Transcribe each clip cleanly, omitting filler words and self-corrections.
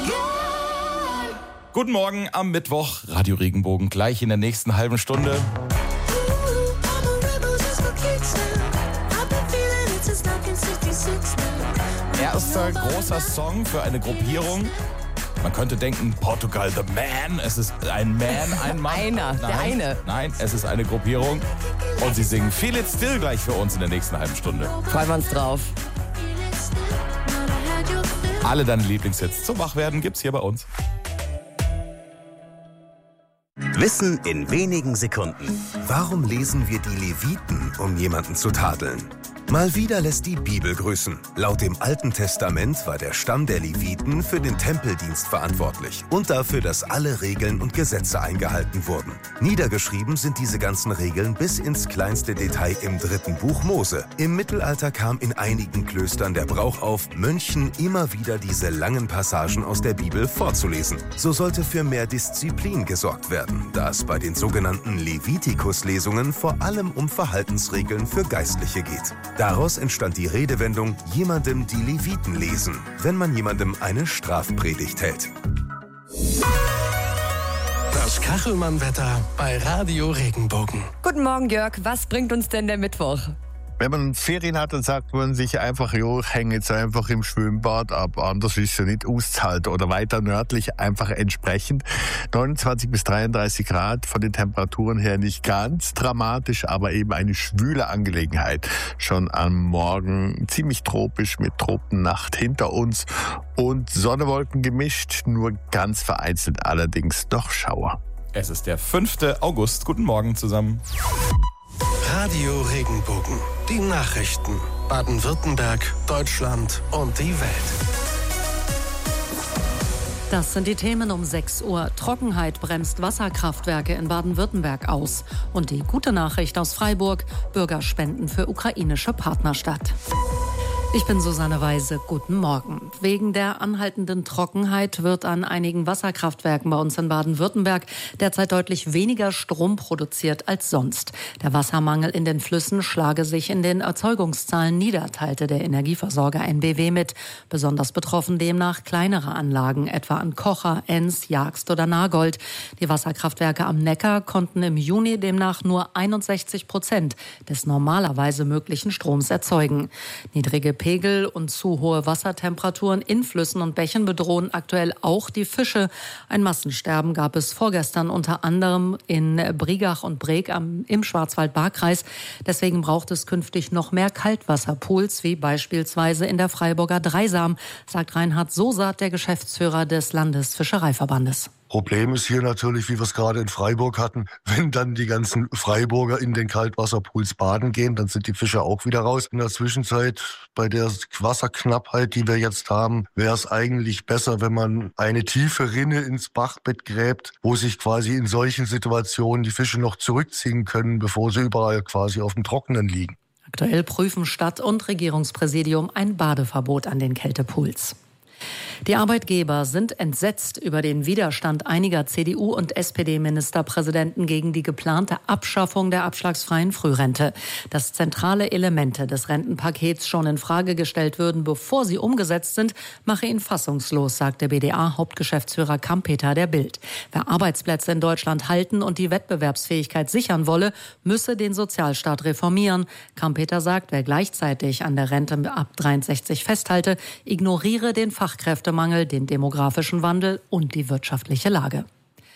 Guten Morgen am Mittwoch, Radio Regenbogen, gleich in der nächsten halben Stunde. Erster großer Song für eine Gruppierung. Man könnte denken, Portugal the Man. Es ist ein Man, ein Mann. Der eine. Nein, es ist eine Gruppierung. Und sie singen Feel It Still gleich für uns in der nächsten halben Stunde. Freuen wir uns drauf. Alle deine Lieblingshits zum Wachwerden gibt's hier bei uns. Wissen in wenigen Sekunden. Warum lesen wir die Leviten, um jemanden zu tadeln? Mal wieder lässt die Bibel grüßen. Laut dem Alten Testament war der Stamm der Leviten für den Tempeldienst verantwortlich und dafür, dass alle Regeln und Gesetze eingehalten wurden. Niedergeschrieben sind diese ganzen Regeln bis ins kleinste Detail im 3. Buch Mose. Im Mittelalter kam in einigen Klöstern der Brauch auf, Mönchen immer wieder diese langen Passagen aus der Bibel vorzulesen. So sollte für mehr Disziplin gesorgt werden, da es bei den sogenannten Levitikus-Lesungen vor allem um Verhaltensregeln für Geistliche geht. Daraus entstand die Redewendung, jemandem die Leviten lesen, wenn man jemandem eine Strafpredigt hält. Das Kachelmann-Wetter bei Radio Regenbogen. Guten Morgen, Jörg. Was bringt uns denn der Mittwoch? Wenn man Ferien hat, dann sagt man sich einfach, jo, häng jetzt einfach im Schwimmbad ab, anders ist ja nicht auszuhalten. Oder weiter nördlich einfach entsprechend 29 bis 33 Grad, von den Temperaturen her nicht ganz dramatisch, aber eben eine schwüle Angelegenheit. Schon am Morgen ziemlich tropisch mit Tropennacht hinter uns und Sonne-Wolken gemischt, nur ganz vereinzelt allerdings doch Schauer. Es ist der 5. August. Guten Morgen zusammen. Radio Regenbogen. Die Nachrichten. Baden-Württemberg, Deutschland und die Welt. Das sind die Themen um 6 Uhr. Trockenheit bremst Wasserkraftwerke in Baden-Württemberg aus. Und die gute Nachricht aus Freiburg: Bürger spenden für ukrainische Partnerstadt. Ich bin Susanne Weise. Guten Morgen. Wegen der anhaltenden Trockenheit wird an einigen Wasserkraftwerken bei uns in Baden-Württemberg derzeit deutlich weniger Strom produziert als sonst. Der Wassermangel in den Flüssen schlage sich in den Erzeugungszahlen nieder, teilte der Energieversorger NBW mit. Besonders betroffen demnach kleinere Anlagen, etwa an Kocher, Enns, Jagst oder Nagold. Die Wasserkraftwerke am Neckar konnten im Juni demnach nur 61% des normalerweise möglichen Stroms erzeugen. Niedrige Pegel und zu hohe Wassertemperaturen in Flüssen und Bächen bedrohen aktuell auch die Fische. Ein Massensterben gab es vorgestern unter anderem in Brigach und Breg im Schwarzwald-Baar-Kreis. Deswegen braucht es künftig noch mehr Kaltwasserpools, wie beispielsweise in der Freiburger Dreisam, sagt Reinhard Sosat, der Geschäftsführer des Landesfischereiverbandes. Problem ist hier natürlich, wie wir es gerade in Freiburg hatten, wenn dann die ganzen Freiburger in den Kaltwasserpools baden gehen, dann sind die Fische auch wieder raus. In der Zwischenzeit, bei der Wasserknappheit, die wir jetzt haben, wäre es eigentlich besser, wenn man eine tiefe Rinne ins Bachbett gräbt, wo sich quasi in solchen Situationen die Fische noch zurückziehen können, bevor sie überall quasi auf dem Trockenen liegen. Aktuell prüfen Stadt- und Regierungspräsidium ein Badeverbot an den Kältepools. Die Arbeitgeber sind entsetzt über den Widerstand einiger CDU- und SPD-Ministerpräsidenten gegen die geplante Abschaffung der abschlagsfreien Frührente. Dass zentrale Elemente des Rentenpakets schon in Frage gestellt würden, bevor sie umgesetzt sind, mache ihn fassungslos, sagt der BDA-Hauptgeschäftsführer Kampeter der Bild. Wer Arbeitsplätze in Deutschland halten und die Wettbewerbsfähigkeit sichern wolle, müsse den Sozialstaat reformieren. Kampeter sagt, wer gleichzeitig an der Rente ab 63 festhalte, ignoriere den Fachkräftemangel, den demografischen Wandel und die wirtschaftliche Lage.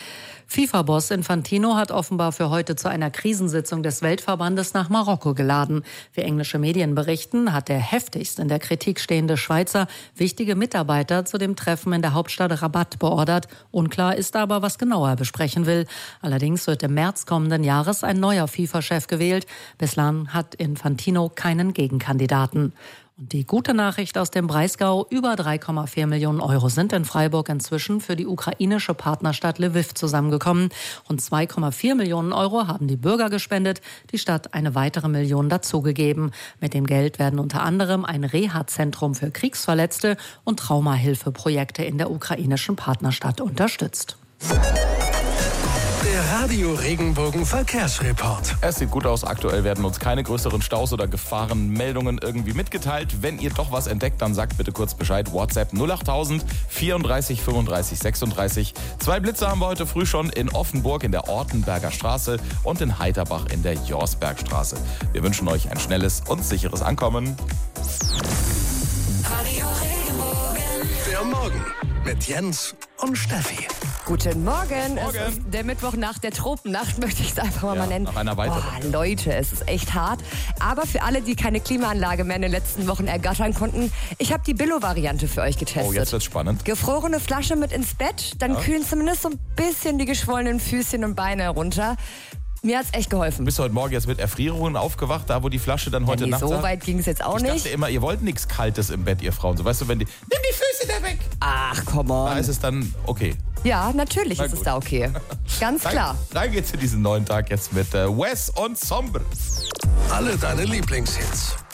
FIFA-Boss Infantino hat offenbar für heute zu einer Krisensitzung des Weltverbandes nach Marokko geladen. Wie englische Medien berichten, hat der heftigst in der Kritik stehende Schweizer wichtige Mitarbeiter zu dem Treffen in der Hauptstadt Rabat beordert. Unklar ist aber, was genau er besprechen will. Allerdings wird im März kommenden Jahres ein neuer FIFA-Chef gewählt. Bislang hat Infantino keinen Gegenkandidaten. Und die gute Nachricht aus dem Breisgau: über 3,4 Millionen Euro sind in Freiburg inzwischen für die ukrainische Partnerstadt Lviv zusammengekommen. Rund 2,4 Millionen Euro haben die Bürger gespendet, die Stadt eine weitere Million dazugegeben. Mit dem Geld werden unter anderem ein Reha-Zentrum für Kriegsverletzte und Traumahilfeprojekte in der ukrainischen Partnerstadt unterstützt. Der Radio Regenbogen Verkehrsreport. Es sieht gut aus. Aktuell werden uns keine größeren Staus oder Gefahrenmeldungen irgendwie mitgeteilt. Wenn ihr doch was entdeckt, dann sagt bitte kurz Bescheid. WhatsApp 08000 34 35 36. 2 Blitze haben wir heute früh schon in Offenburg in der Ortenberger Straße und in Heiterbach in der Jorsbergstraße. Wir wünschen euch ein schnelles und sicheres Ankommen. Radio Regenbogen. Der Morgen mit Jens und Steffi. Guten Morgen. Morgen. Es ist der Mittwoch nach der Tropennacht, möchte ich es einfach mal nennen. nach einer weiteren. Leute, es ist echt hart. Aber für alle, die keine Klimaanlage mehr in den letzten Wochen ergattern konnten, ich habe die Billo-Variante für euch getestet. Oh, jetzt wird's spannend. Gefrorene Flasche mit ins Bett, dann kühlen zumindest so ein bisschen die geschwollenen Füßchen und Beine herunter. Mir hat's echt geholfen. Bist du heute Morgen jetzt mit Erfrierungen aufgewacht, da wo die Flasche dann heute Nacht So saß? weit ging es jetzt auch Ich nicht. dachte immer, ihr wollt nichts Kaltes im Bett, ihr Frauen. So, weißt du, wenn die... Nimm die Füße da weg! Ach, come on. Da ist es dann okay. Ja, natürlich Na ist es gut. da okay. Ganz klar. Rein geht's in diesen neuen Tag jetzt mit Wes und Sombre. Alle deine Lieblingshits.